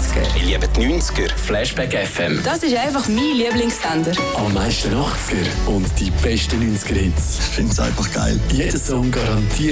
80er. Ich liebe die 90er. Flashback FM. Das ist einfach mein Lieblingssender. Am meisten 80er und die besten 90er Hits. Ich finde es einfach geil. Jeder Song garantiert